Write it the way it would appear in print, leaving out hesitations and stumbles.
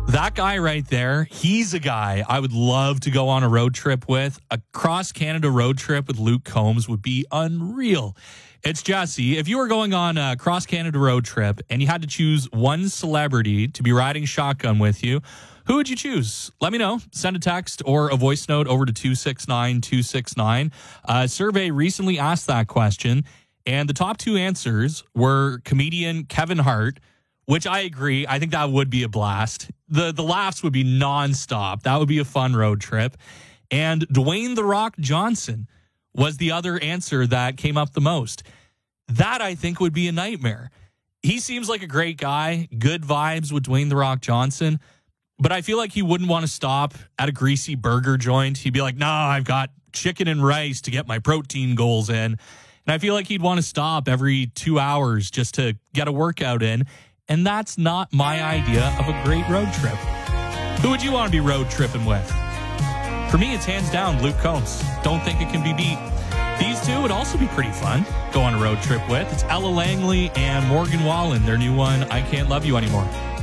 That guy right there, he's a guy I would love to go on a road trip with. A cross-Canada road trip with Luke Combs would be unreal. It's Jesse. If you were going on a cross-Canada road trip and you had to choose one celebrity to be riding shotgun with you, who would you choose? Let me know. Send a text or a voice note over to 269-269. A survey recently asked that question, and the top two answers were comedian Kevin Hart, which I agree. I think that would be a blast. The laughs would be nonstop. That would be a fun road trip. And Dwayne "The Rock" Johnson was the other answer that came up the most. That, I think, would be a nightmare. He seems like a great guy, good vibes with Dwayne "The Rock" Johnson, but I feel like he wouldn't want to stop at a greasy burger joint. He'd be like, nah, I've got chicken and rice to get my protein goals in. And I feel like he'd want to stop every 2 hours just to get a workout in. And that's not my idea of a great road trip. Who would you want to be road tripping with? For me, it's hands down Luke Combs. Don't think it can be beat. These two would also be pretty fun. Go on a road trip with. It's Ella Langley and Morgan Wallen. Their new one, I Can't Love You Anymore.